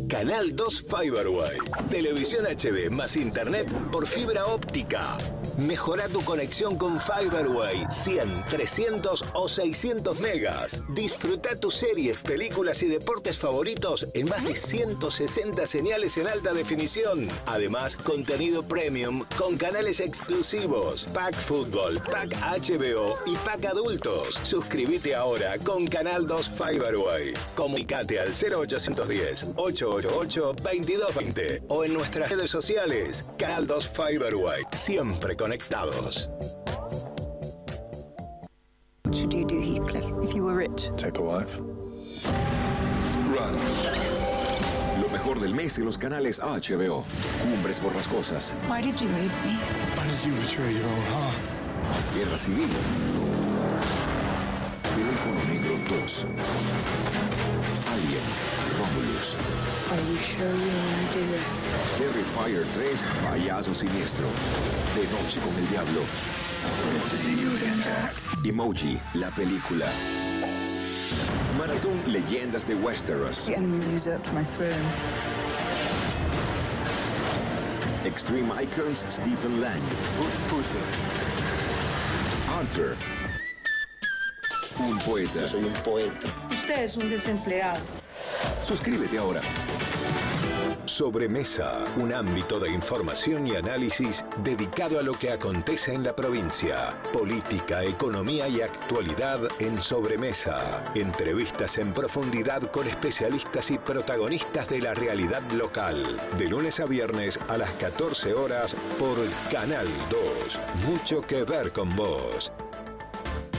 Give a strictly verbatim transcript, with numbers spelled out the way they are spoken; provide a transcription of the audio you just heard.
Canal dos Fiberway. Televisión H D más internet por fibra óptica. Mejora tu conexión con Fiberway. cien, trescientos o seiscientos megas. Disfruta tus series, películas y deportes favoritos en más de ciento sesenta señales en alta definición. Además, contenido premium con canales exclusivos. Pack Fútbol, Pack H B O y Pack Adultos. Suscríbete ahora con Canal dos Fiberway. Comunicate al cero ochocientos diez, ochocientos ochenta y ocho, veintidós veinte o en nuestras redes sociales. Canal dos Fiberway. Siempre conectados. What should you do, Heathcliff, if you were rich? Take a wife. Run. Lo mejor del mes en los canales H B O. Cumbres borrascosas. Why did you leave me? Why did you betray your own heart? Guerra Civil. Teléfono Negro dos. Alien. Romulus. Are you sure you want to do this? Terrifier tres. Payaso Siniestro. De Noche con el Diablo. Emoji, la película. Maratón Leyendas de Westeros. The enemy usurped my throne. Extreme Icons, Stephen Lang. Who, who's that? Arthur. Un poeta. Yo soy un poeta. Usted es un desempleado. Suscríbete ahora. Sobremesa, un ámbito de información y análisis dedicado a lo que acontece en la provincia. Política, economía y actualidad en Sobremesa. Entrevistas en profundidad con especialistas y protagonistas de la realidad local. De lunes a viernes a las catorce horas por Canal dos. Mucho que ver con vos.